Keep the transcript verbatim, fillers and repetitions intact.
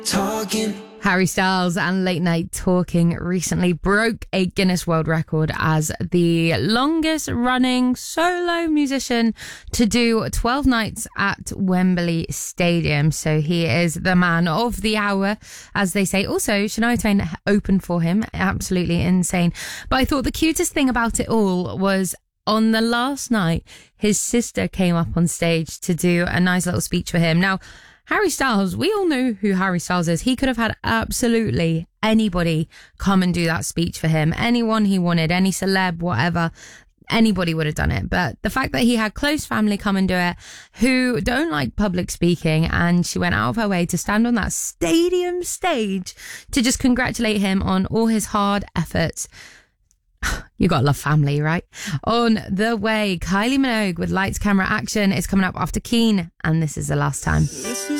Talking. Harry Styles and Late Night Talking recently broke a Guinness World Record as the longest running solo musician to do twelve nights at Wembley Stadium. So he is the man of the hour, as they say. Also, Shania Twain opened for him. Absolutely insane. But I thought the cutest thing about it all was on the last night, his sister came up on stage to do a nice little speech for him. Now, Harry Styles, we all know who Harry Styles is. He could have had absolutely anybody come and do that speech for him. Anyone he wanted, any celeb, whatever, anybody would have done it. But the fact that he had close family come and do it who don't like public speaking, and she went out of her way to stand on that stadium stage to just congratulate him on all his hard efforts. You gotta love family, right? On the way, Kylie Minogue with Lights, Camera, Action is coming up after Keen, and This Is the Last Time.